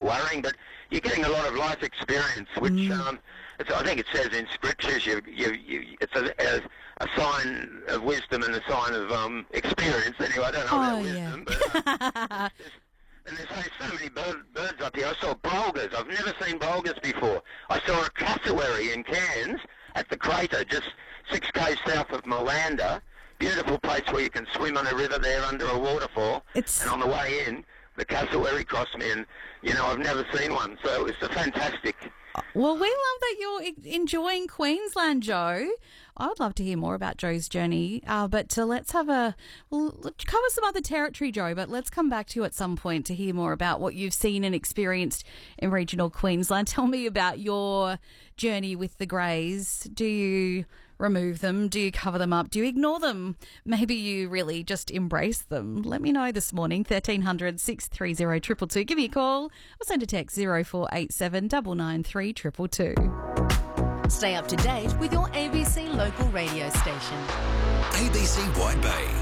worrying, but you're getting a lot of life experience, which I think it says in scriptures, it's a sign of wisdom and a sign of experience. Anyway, I don't know about wisdom, but and there's so many birds up here. I saw bulgars. I've never seen bulgars before. I saw a cassowary in Cairns at the crater, just 6 k's south of Malanda. Beautiful place where you can swim on a river there under a waterfall. And on the way in, the cassowary crossed me, and, I've never seen one. So it's a fantastic. Well, we love that you're enjoying Queensland, Joe. I would love to hear more about Joe's journey, but let's cover some other territory, Joe, but let's come back to you at some point to hear more about what you've seen and experienced in regional Queensland. Tell me about your journey with the greys. Do you remove them? Do you cover them up? Do you ignore them? Maybe you really just embrace them. Let me know this morning, 1300 630 222. Give me a call or send a text 0487 993 222. Stay up to date with your ABC local radio station. ABC White Bay.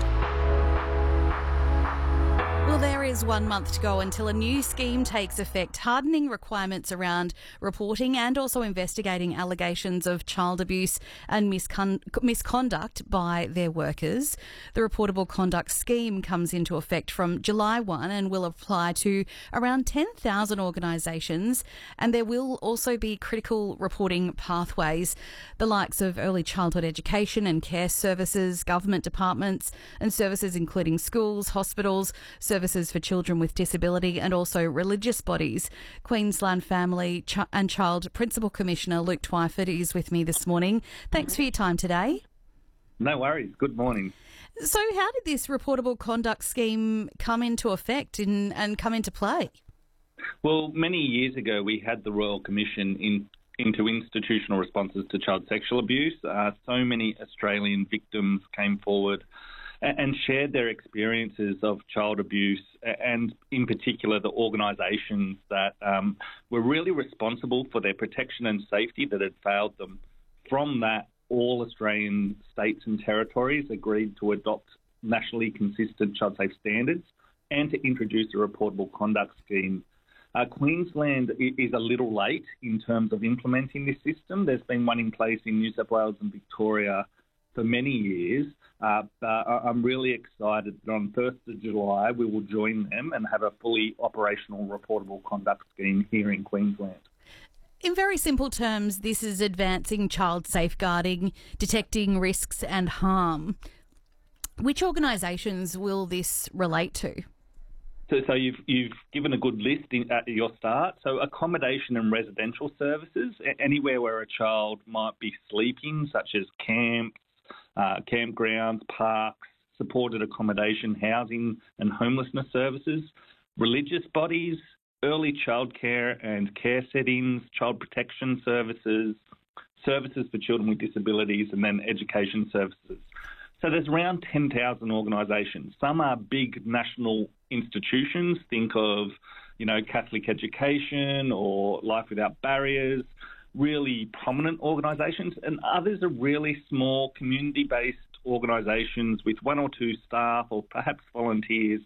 Well, there is 1 month to go until a new scheme takes effect, hardening requirements around reporting and also investigating allegations of child abuse and misconduct by their workers. The reportable conduct scheme comes into effect from July 1 and will apply to around 10,000 organisations, and there will also be critical reporting pathways, the likes of early childhood education and care services, government departments and services including schools, hospitals, services for children with disability and also religious bodies. Queensland Family and Child Principal Commissioner Luke Twyford is with me this morning. Thanks for your time today. No worries. Good morning. So how did this reportable conduct scheme come into effect and come into play? Well, many years ago we had the Royal Commission into institutional responses to child sexual abuse. So many Australian victims came forward and shared their experiences of child abuse, and in particular the organisations that were really responsible for their protection and safety that had failed them. From that, all Australian states and territories agreed to adopt nationally consistent child safe standards and to introduce a reportable conduct scheme. Queensland is a little late in terms of implementing this system. There's been one in place in New South Wales and Victoria for many years, but I'm really excited that on 1st of July we will join them and have a fully operational reportable conduct scheme here in Queensland. In very simple terms, this is advancing child safeguarding, detecting risks and harm. Which organisations will this relate to? So you've given a good list at your start. So accommodation and residential services, anywhere where a child might be sleeping, such as camps, campgrounds, parks, supported accommodation, housing and homelessness services, religious bodies, early childcare and care settings, child protection services, services for children with disabilities, and then education services. So there's around 10,000 organisations. Some are big national institutions. Think of, Catholic Education or Life Without Barriers, really prominent organisations, and others are really small community-based organisations with 1 or 2 staff or perhaps volunteers.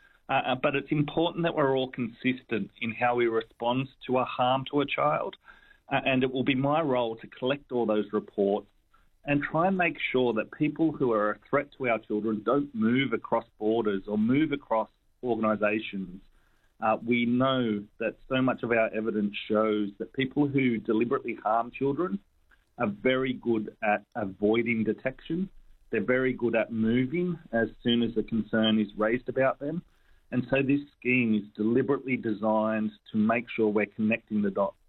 But it's important that we're all consistent in how we respond to a harm to a child, and it will be my role to collect all those reports and try and make sure that people who are a threat to our children don't move across borders or move across organisations. We know that so much of our evidence shows that people who deliberately harm children are very good at avoiding detection. They're very good at moving as soon as a concern is raised about them. And so this scheme is deliberately designed to make sure we're connecting the dots.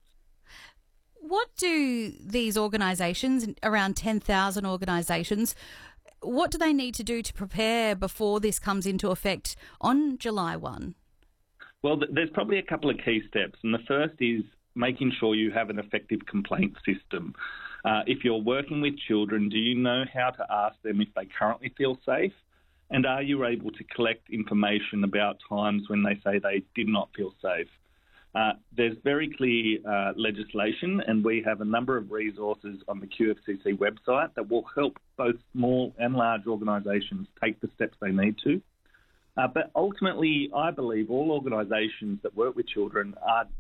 What do these organisations, around 10,000 organisations, what do they need to do to prepare before this comes into effect on July 1? Well, there's probably a couple of key steps. And the first is making sure you have an effective complaint system. If you're working with children, do you know how to ask them if they currently feel safe? And are you able to collect information about times when they say they did not feel safe? There's very clear legislation, and we have a number of resources on the QFCC website that will help both small and large organisations take the steps they need to. But ultimately, I believe all organisations that work with children are